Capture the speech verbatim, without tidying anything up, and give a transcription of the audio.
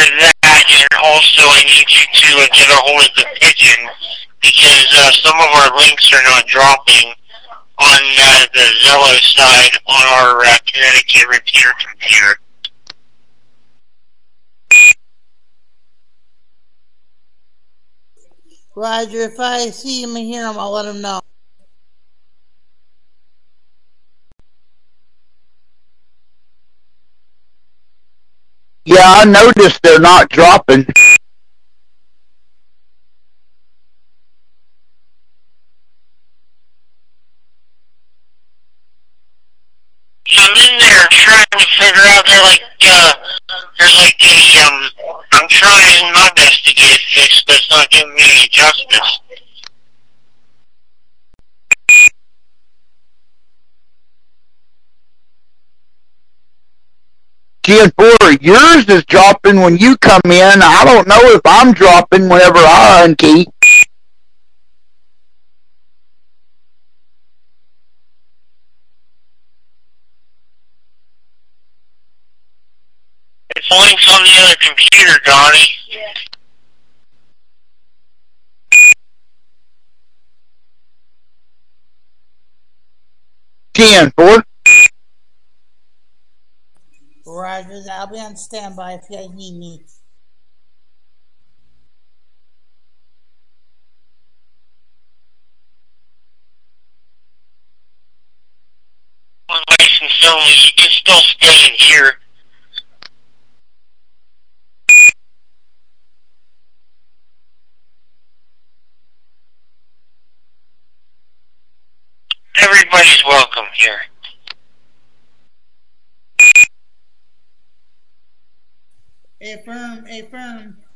that, and also I need you to uh, get a hold of the pigeon, because uh, some of our links are not dropping on uh, the Zello side on our uh, Connecticut repeater computer. Roger, if I see him and hear him, I'll let him know. Yeah, I noticed they're not dropping. I'm in there trying to figure out, they're like, uh, there's like a, um, I'm trying my best to get it fixed, but it's not giving me any justice. Gen four, yours is dropping when you come in. I don't know if I'm dropping whenever I unkey. It's links on the other computer, Donnie. Gen four. Roger, I'll be on standby if you guys need me. On license only, you can still stay in here. Everybody's welcome here. Hey, Firm, hey, Firm.